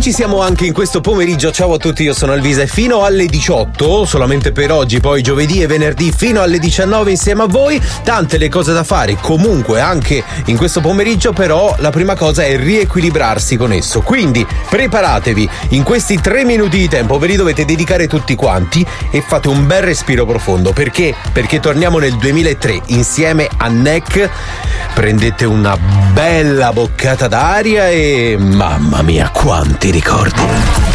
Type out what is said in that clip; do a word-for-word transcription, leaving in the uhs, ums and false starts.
ci siamo anche in questo pomeriggio. Ciao a tutti, io sono Alvisa e fino alle diciotto, solamente per oggi, poi giovedì e venerdì fino alle diciannove insieme a voi. Tante le cose da fare comunque anche in questo pomeriggio, però la prima cosa è riequilibrarsi con esso. Quindi preparatevi, in questi tre minuti di tempo ve li dovete dedicare tutti quanti e fate un bel respiro profondo. Perché? Perché torniamo nel duemilatré insieme a N E C. Prendete una bella boccata d'aria e mamma mia quanti ricordi.